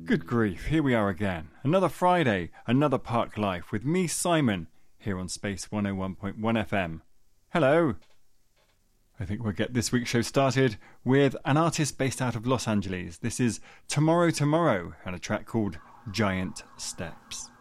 Good grief, here we are again. Another Friday, another Park Life with me, Simon, here on Space 101.1 FM. Hello. I think we'll get this week's show started with an artist based out of Los Angeles. This is Tomorrow Tomorrow and a track called Giant Steps.